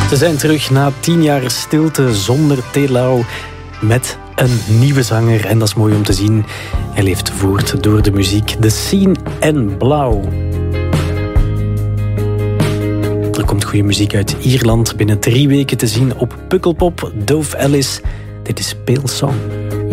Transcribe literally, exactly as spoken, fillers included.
Ze zijn terug na tien jaar stilte zonder Telau met een nieuwe zanger. En dat is mooi om te zien. Hij leeft voort door de muziek. The Scene en Blauw. Er komt goede muziek uit Ierland. Binnen drie weken te zien op Pukkelpop. Dove Ellis. Dit is Pale Song.